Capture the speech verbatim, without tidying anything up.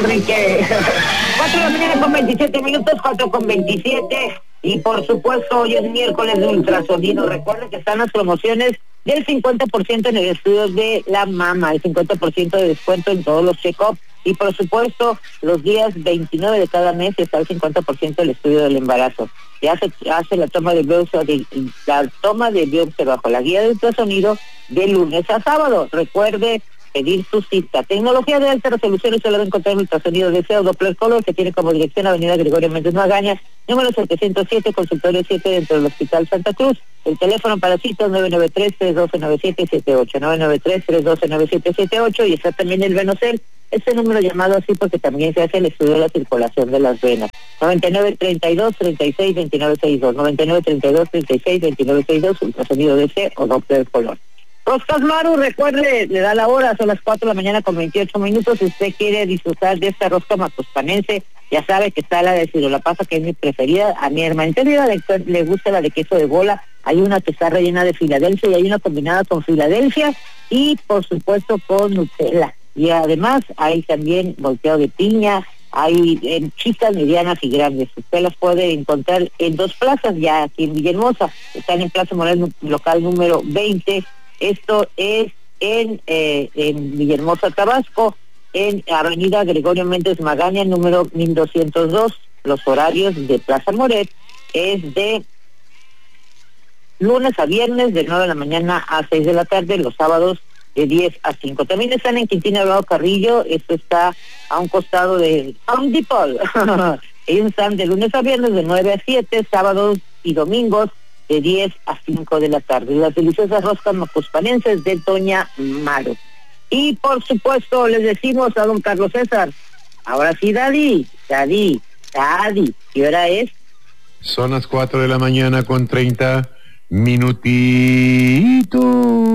Enrique. cuatro de la mañana con veintisiete minutos, cuatro con veintisiete. Y por supuesto, hoy es miércoles de ultrasonido. Recuerden que están las promociones del cincuenta por ciento en el estudio de la mama, el cincuenta por ciento de descuento en todos los check-ups. Y por supuesto, los días veintinueve de cada mes está el cincuenta por ciento del estudio del embarazo. Ya se hace la toma de biopsia, de, la toma de biopsia bajo la guía de ultrasonido de lunes a sábado. Recuerde pedir su cita. Tecnología de alta resolución, usted lo va a encontrar en ultrasonido de deseo Doppler Color, que tiene como dirección Avenida Gregorio Méndez Magaña, número setecientos siete, consultorio siete, dentro del Hospital Santa Cruz. El teléfono para citas nueve nueve tres, tres uno dos, nueve siete siete ocho, nueve nueve tres, tres uno dos, nueve siete siete ocho, y está también el Venocel, este número llamado así porque también se hace el estudio de la circulación de las venas. noventa y nueve treinta y dos, treinta y seis, veintinueve sesenta y dos, noventa y nueve treinta y dos, treinta y seis, veintinueve sesenta y dos, ultrasonido de C o Doppler Color. Roscas Maru, recuerde, le da la hora, son las cuatro de la mañana con veintiocho minutos. Si usted quiere disfrutar de esta rosca macuspanense, ya sabe que está la de Cirolapasa, que es mi preferida. A mi hermanita le, le gusta la de queso de bola. Hay una que está rellena de Filadelfia y hay una combinada con Filadelfia y por supuesto con Nutella. Y además hay también volteado de piña, hay en chicas, medianas y grandes. Usted las puede encontrar en dos plazas ya aquí en Villahermosa. Están en Plaza Morel, local número veinte. Esto es en, eh, en Villahermosa, Tabasco, en Avenida Gregorio Méndez Magaña, número mil doscientos dos. Los horarios de Plaza Moret es de lunes a viernes, de nueve de la mañana a seis de la tarde, los sábados de diez a cinco. También están en Quintina Bravo Carrillo, esto está a un costado de Home Depot. Ellos están de lunes a viernes, de nueve a siete, sábados y domingos, de diez a cinco de la tarde. Las deliciosas roscas macuspanenses de Doña Maru. Y por supuesto les decimos a don Carlos César, ahora sí, Daddy, Daddy, Daddy, ¿qué hora es? Son las cuatro de la mañana con treinta minutitos.